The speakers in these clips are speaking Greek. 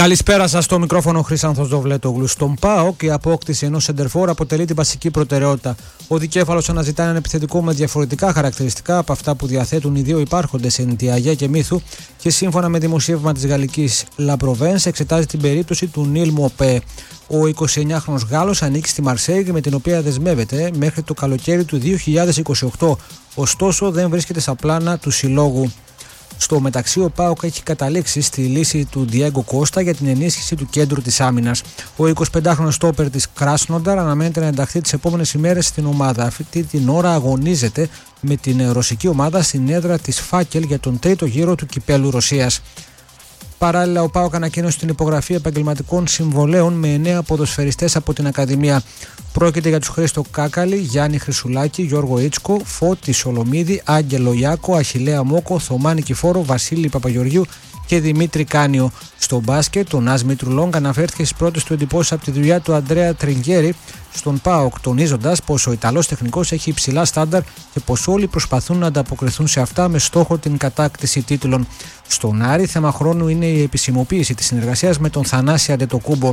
Καλησπέρα σας, στο μικρόφωνο Χρυσάνθος Δοβλέτογλου. Στον ΠΑΟΚ η απόκτηση ενός σεντερφόρ αποτελεί την βασική προτεραιότητα. Ο δικέφαλος αναζητά έναν επιθετικό με διαφορετικά χαρακτηριστικά από αυτά που διαθέτουν οι δύο υπάρχοντες Εντιαγέ και Μίθου και σύμφωνα με δημοσίευμα της γαλλικής La Provence εξετάζει την περίπτωση του Νίλ Μοπέ. Ο 29χρονος Γάλλος ανήκει στη Μαρσέιγ με την οποία δεσμεύεται μέχρι το καλοκαίρι του 2028. Ωστόσο δεν βρίσκεται στα πλάνα του συλλόγου. Στο μεταξύ, ο ΠΑΟΚ έχει καταλήξει στη λύση του Διέγκο Κώστα για την ενίσχυση του κέντρου της άμυνας. Ο 25χρονος στόπερ της Κράσνονταρ αναμένεται να ενταχθεί τις επόμενες ημέρες στην ομάδα. Αυτή την ώρα αγωνίζεται με την ρωσική ομάδα στην έδρα της Φάκελ για τον τρίτο γύρο του Κυπέλλου Ρωσίας. Παράλληλα, ο ΠΑΟΚ ανακοίνωσε την υπογραφή επαγγελματικών συμβολέων με 9 ποδοσφαιριστές από την Ακαδημία. Πρόκειται για τους Χρήστο Κάκαλη, Γιάννη Χρυσουλάκη, Γιώργο Ίτσκο, Φώτη Σολομίδη, Άγγελο Ιάκο, Αχιλλέα Μόκο, Θωμά Νικηφόρο, Βασίλη Παπαγεωργίου και Δημήτρη Κάνιο. Στο μπάσκετ, ο Νας Μητρουλόγκ αναφέρθηκε στις πρώτες του εντυπώσεις από τη δουλειά του Αντρέα Τριγκέρι στον ΠΑΟΚ, τονίζοντας πως ο Ιταλός τεχνικός έχει υψηλά στάνταρ και πως όλοι προσπαθούν να ανταποκριθούν σε αυτά με στόχο την κατάκτηση τίτλων. Στον Άρη, θέμα χρόνου είναι η επισημοποίηση της συνεργασίας με τον Θανάση Αντετοκούμπο.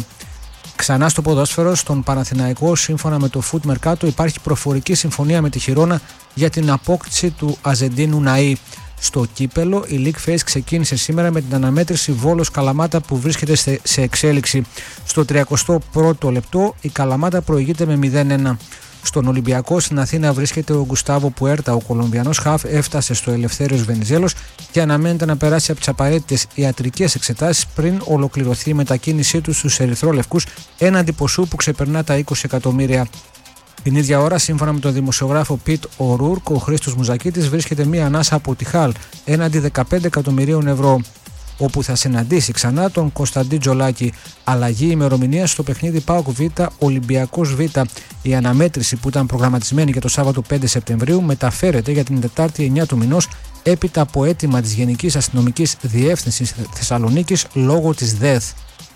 Ξανά στο ποδόσφαιρο, στον Παναθηναϊκό, σύμφωνα με το Foot Mercato, υπάρχει προφορική συμφωνία με τη Χιρόνα για την απόκτηση του Αζεντίνου Ναΐ. Στο κύπελο, η League Phase ξεκίνησε σήμερα με την αναμέτρηση Βόλος Καλαμάτα που βρίσκεται σε εξέλιξη. Στο 31ο λεπτό, η Καλαμάτα προηγείται με 0-1. Στον Ολυμπιακό στην Αθήνα βρίσκεται ο Γκουστάβο Πουέρτα, ο Κολομβιανός χαφ έφτασε στο Ελευθέριος Βενιζέλος και αναμένεται να περάσει από τις απαραίτητες ιατρικές εξετάσεις πριν ολοκληρωθεί η μετακίνησή του στους ερυθρόλευκους έναντι ποσού που ξεπερνά τα 20 εκατομμύρια. Την ίδια ώρα, σύμφωνα με τον δημοσιογράφο Πιτ Ορούρκ, ο Χρήστος Μουζακίτης βρίσκεται μία ανάσα από τη Χαλ έναντι 15 εκατομμυρίων ευρώ, όπου θα συναντήσει ξανά τον Κωνσταντί Τζολάκη. Αλλαγή ημερομηνίας στο παιχνίδι ΠΑΟΚ Β Ολυμπιακός Β. Η αναμέτρηση που ήταν προγραμματισμένη για το Σάββατο 5 Σεπτεμβρίου μεταφέρεται για την Τετάρτη 9 του μηνός έπειτα από αίτημα της Γενικής Αστυνομικής Διεύθυνσης Θεσσαλονίκης λόγω της ΔΕΘ.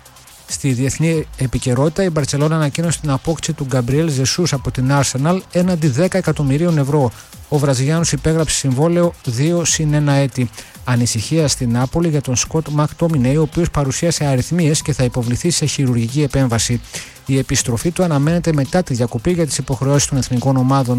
Στη διεθνή επικαιρότητα, η Μπαρτσελόνα ανακοίνωσε την απόκτηση του Γκαμπριέλ Ζεσούς από την Arsenal έναντι 10 εκατομμυρίων ευρώ. Ο Βραζιλιάνος υπέγραψε συμβόλαιο 2+1 έτη. Ανησυχία στην Νάπολη για τον Σκοτ Μακτόμινεϊ, ο οποίος παρουσίασε αριθμίες και θα υποβληθεί σε χειρουργική επέμβαση. Η επιστροφή του αναμένεται μετά τη διακοπή για τις υποχρεώσεις των εθνικών ομάδων.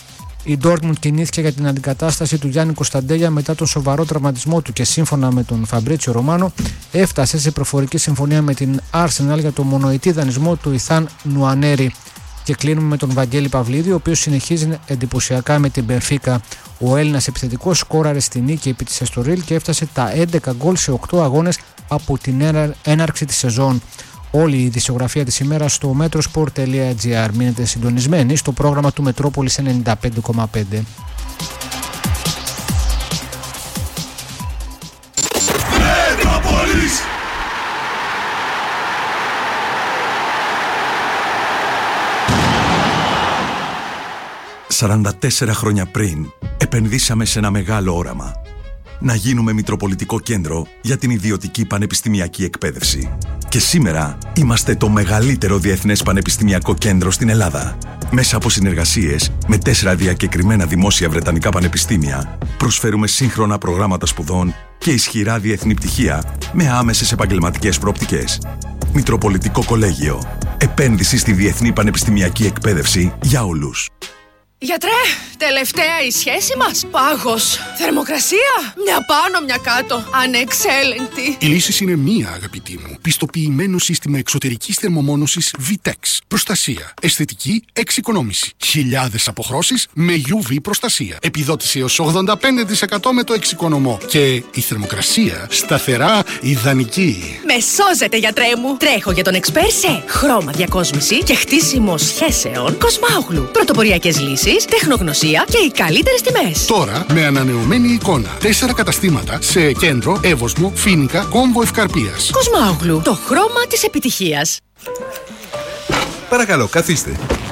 Η Dortmund κινήθηκε για την αντικατάσταση του Γιάννη Κωνσταντέλια μετά τον σοβαρό τραυματισμό του και σύμφωνα με τον Φαμπρίτσιο Ρωμάνο έφτασε σε προφορική συμφωνία με την Arsenal για το μονοετή δανεισμό του Ιθάν Νουανέρη. Και κλείνουμε με τον Βαγγέλη Παυλίδη, ο οποίος συνεχίζει εντυπωσιακά με την Μπενφίκα. Ο Έλληνας επιθετικός σκόραρε στη νίκη επί της Εστορίλ και έφτασε τα 11 γκολ σε 8 αγώνες από την έναρξη της σεζόν. Όλη η ειδησιογραφία της ημέρας στο metrosport.gr. Μείνετε συντονισμένοι στο πρόγραμμα του Μετρόπολης 95,5. Μετρόπολης! 44 χρόνια πριν επενδύσαμε σε ένα μεγάλο όραμα. Να γίνουμε Μητροπολιτικό Κέντρο για την ιδιωτική πανεπιστημιακή εκπαίδευση. Και σήμερα είμαστε το μεγαλύτερο διεθνές πανεπιστημιακό κέντρο στην Ελλάδα. Μέσα από συνεργασίες με 4 διακεκριμένα δημόσια βρετανικά πανεπιστήμια, προσφέρουμε σύγχρονα προγράμματα σπουδών και ισχυρά διεθνή πτυχία με άμεσες επαγγελματικές προοπτικές. Μητροπολιτικό Κολέγιο. Επένδυση στη διεθνή πανεπιστημιακή εκπαίδευση για όλους. Γιατρέ, τελευταία η σχέση μας. Πάγος. Θερμοκρασία. Μια πάνω, μια κάτω. Ανεξέλεγκτη. Η λύση είναι μία, αγαπητή μου. Πιστοποιημένο σύστημα εξωτερικής θερμομόνωσης VTEX. Προστασία. Αισθητική εξοικονόμηση. Χιλιάδες αποχρώσεις με UV προστασία. Επιδότηση έως 85% με το εξοικονομό. Και η θερμοκρασία σταθερά ιδανική. Με σώζετε, γιατρέ μου. Τρέχω για τον εξπέρ σε χρώμα διακόσμηση και χτίσιμο σχέσεων Κοσμάογλου. Πρωτοποριακές λύσεις, τεχνογνωσία και οι καλύτερες τιμές. Τώρα με ανανεωμένη εικόνα. 4 καταστήματα σε Κέντρο, Εύωσμο, Φοίνικα, Κόμβο Ευκαρπίας. Κοσμάογλου. Το χρώμα της επιτυχίας. Παρακαλώ, καθίστε.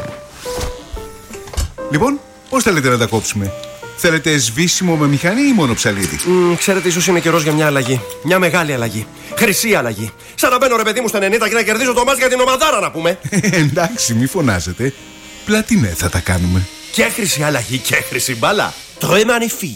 Λοιπόν, πώς θέλετε να τα κόψουμε? Θέλετε σβήσιμο με μηχανή ή μόνο ψαλίδι? Ξέρετε, ίσως είναι καιρός για μια αλλαγή. Μια μεγάλη αλλαγή. Χρυσή αλλαγή. Σαν να μπαίνω, ρε παιδί μου, στα 90 και να κερδίζω το μάτς για την ομαδάρα, να πούμε. Εντάξει, μη φωνάζετε. Πλατινέ θα τα κάνουμε. Και χρυσή αλλαγή και χρυσή μπάλα. Très magnifique.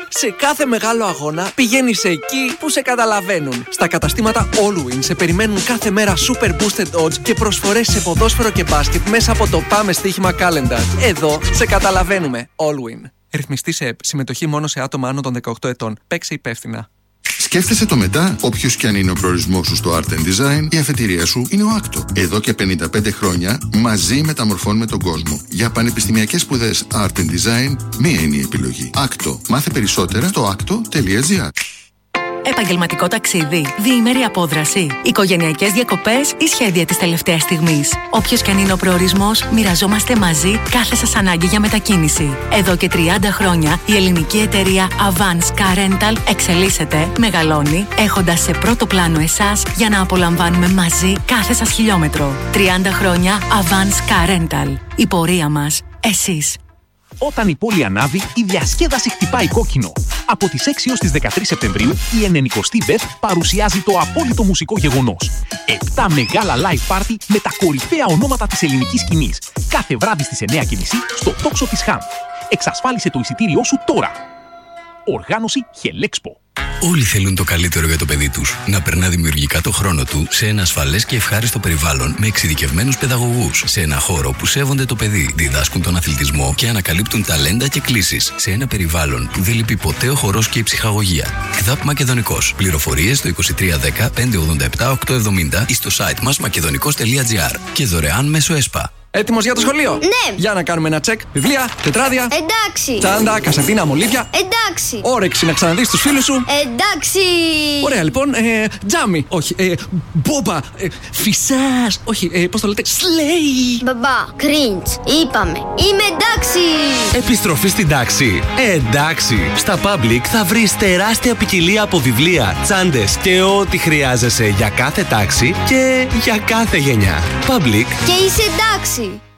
Σε κάθε μεγάλο αγώνα πηγαίνεις εκεί που σε καταλαβαίνουν. Στα καταστήματα Allwin σε περιμένουν κάθε μέρα Super Boosted Odds και προσφορές σε ποδόσφαιρο και μπάσκετ μέσα από το Πάμε Στοίχημα Calendar. Εδώ σε καταλαβαίνουμε. Allwin. Ρυθμιστή σε ΕΠ. Συμμετοχή μόνο σε άτομα άνω των 18 ετών. Παίξε υπεύθυνα. Σκέφτεσαι το μετά, όποιος και αν είναι ο προορισμός σου στο Art Design, η αφετηρία σου είναι ο Άκτο. Εδώ και 55 χρόνια μαζί μεταμορφώνουμε τον κόσμο. Για πανεπιστημιακές σπουδές Art Design, μία είναι η επιλογή. Άκτο. Μάθε περισσότερα στο akto.gr. Επαγγελματικό ταξίδι, διήμερη απόδραση, οικογενειακές διακοπές ή σχέδια της τελευταίας στιγμής. Όποιος και αν είναι ο προορισμός, μοιραζόμαστε μαζί κάθε σας ανάγκη για μετακίνηση. Εδώ και 30 χρόνια η ελληνική εταιρεία Avance Car Rental εξελίσσεται, μεγαλώνει, έχοντας σε πρώτο πλάνο εσάς για να απολαμβάνουμε μαζί κάθε σας χιλιόμετρο. 30 χρόνια Avance Car Rental. Η πορεία μας, εσείς. Όταν η πόλη ανάβει, η διασκέδαση χτυπάει κόκκινο. Από τις 6 έως τις 13 Σεπτεμβρίου, η 90η Beth παρουσιάζει το απόλυτο μουσικό γεγονός. 7 μεγάλα live party με τα κορυφαία ονόματα της ελληνικής σκηνής. Κάθε βράδυ στις 9:30 στο τόξο της Χαμ. Εξασφάλισε το εισιτήριό σου τώρα. Οργάνωση Χελέξπο. Όλοι θέλουν το καλύτερο για το παιδί τους. Να περνά δημιουργικά το χρόνο του σε ένα ασφαλές και ευχάριστο περιβάλλον με εξειδικευμένους παιδαγωγούς. Σε ένα χώρο που σέβονται το παιδί, διδάσκουν τον αθλητισμό και ανακαλύπτουν ταλέντα και κλήσεις. Σε ένα περιβάλλον που δεν λείπει ποτέ ο χορός και η ψυχαγωγία. ΚΔΑΠ Μακεδονικός. Πληροφορίες στο 2310 587 870 ή στο site μας μακεδονικός.gr και δωρεάν μέσω ΕΣΠΑ. Έτοιμος για το σχολείο? Ναι! Για να κάνουμε ένα τσεκ. Βιβλία, τετράδια. Εντάξει! Τσάντα, κασετίνα, μολύβια. Εντάξει! Όρεξη να ξαναδείς τους φίλους σου. Εντάξει! Ωραία, λοιπόν. Τζάμι. Όχι. Μπόμπα. Φυσάς. Όχι. Πώς το λέτε? Σλέι. Μπαμπά, cringe. Είπαμε. Είμαι εντάξει! Επιστροφή στην τάξη. Εντάξει! Στα Public θα βρεις τεράστια ποικιλία από βιβλία, τσάντες και ό,τι χρειάζεσαι για κάθε τάξη και για κάθε γενιά. Public. Και είσαι εντάξει!